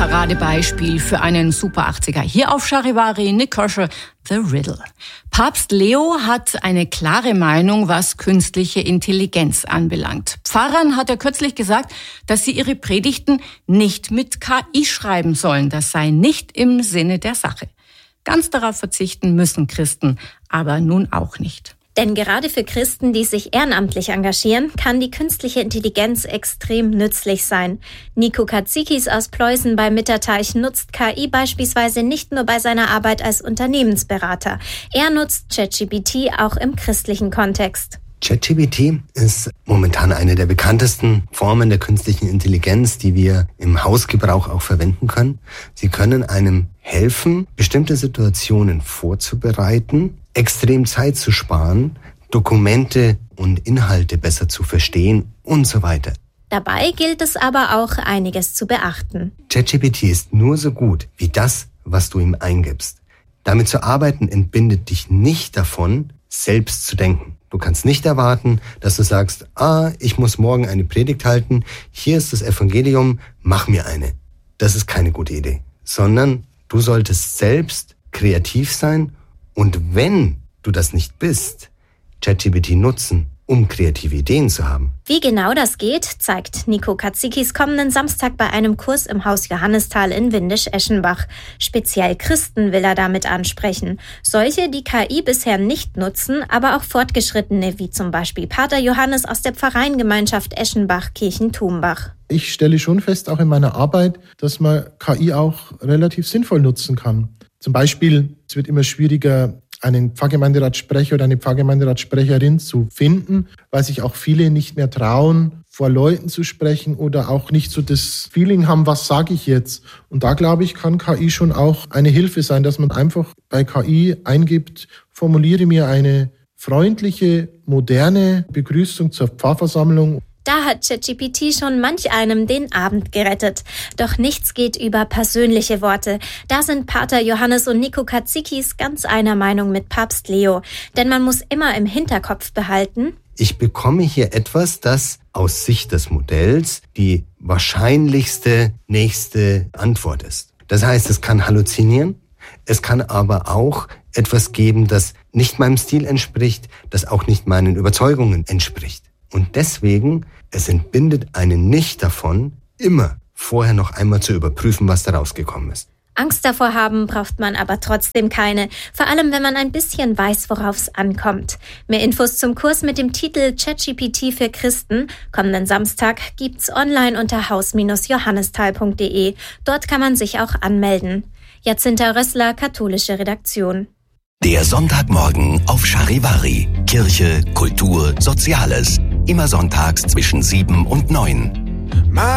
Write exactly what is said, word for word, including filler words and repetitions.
Paradebeispiel für einen Super achtziger. Hier auf Charivari, Nick Kershaw, The Riddle. Papst Leo hat eine klare Meinung, was künstliche Intelligenz anbelangt. Pfarrern hat er kürzlich gesagt, dass sie ihre Predigten nicht mit K I schreiben sollen. Das sei nicht im Sinne der Sache. Ganz darauf verzichten müssen Christen, aber nun auch nicht. Denn gerade für Christen, die sich ehrenamtlich engagieren, kann die künstliche Intelligenz extrem nützlich sein. Nico Katzikis aus Pleußen bei Mitterteich nutzt K I beispielsweise nicht nur bei seiner Arbeit als Unternehmensberater. Er nutzt ChatGPT auch im christlichen Kontext. ChatGPT ist momentan eine der bekanntesten Formen der künstlichen Intelligenz, die wir im Hausgebrauch auch verwenden können. Sie können einem helfen, bestimmte Situationen vorzubereiten, extrem Zeit zu sparen, Dokumente und Inhalte besser zu verstehen und so weiter. Dabei gilt es aber auch, einiges zu beachten. ChatGPT ist nur so gut wie das, was du ihm eingibst. Damit zu arbeiten entbindet dich nicht davon, selbst zu denken. Du kannst nicht erwarten, dass du sagst, ah, ich muss morgen eine Predigt halten, hier ist das Evangelium, mach mir eine. Das ist keine gute Idee. Sondern du solltest selbst kreativ sein und wenn du das nicht bist, ChatGPT nutzen, um kreative Ideen zu haben. Wie genau das geht, zeigt Nico Katzikis kommenden Samstag bei einem Kurs im Haus Johannisthal in Windisch-Eschenbach. Speziell Christen will er damit ansprechen. Solche, die K I bisher nicht nutzen, aber auch Fortgeschrittene, wie zum Beispiel Pater Johannes aus der Pfarreiengemeinschaft Eschenbach-Kirchen-Tumbach. Ich stelle schon fest, auch in meiner Arbeit, dass man K I auch relativ sinnvoll nutzen kann. Zum Beispiel, es wird immer schwieriger, einen Pfarrgemeinderatsprecher oder eine Pfarrgemeinderatsprecherin zu finden, weil sich auch viele nicht mehr trauen, vor Leuten zu sprechen oder auch nicht so das Feeling haben, was sage ich jetzt. Und da, glaube ich, kann K I schon auch eine Hilfe sein, dass man einfach bei K I eingibt, formuliere mir eine freundliche, moderne Begrüßung zur Pfarrversammlung. Da hat ChatGPT schon manch einem den Abend gerettet. Doch nichts geht über persönliche Worte. Da sind Pater Johannes und Nico Katzikis ganz einer Meinung mit Papst Leo. Denn man muss immer im Hinterkopf behalten: Ich bekomme hier etwas, das aus Sicht des Modells die wahrscheinlichste nächste Antwort ist. Das heißt, es kann halluzinieren, es kann aber auch etwas geben, das nicht meinem Stil entspricht, das auch nicht meinen Überzeugungen entspricht. Und deswegen, es entbindet einen nicht davon, immer vorher noch einmal zu überprüfen, was da rausgekommen ist. Angst davor haben braucht man aber trotzdem keine, vor allem wenn man ein bisschen weiß, worauf es ankommt. Mehr Infos zum Kurs mit dem Titel ChatGPT für Christen kommenden Samstag gibt's online unter haus johannisthal punkt de. Dort kann man sich auch anmelden. Jacinta Rössler, katholische Redaktion. Der Sonntagmorgen auf Charivari. Kirche, Kultur, Soziales. Immer sonntags zwischen sieben und neun.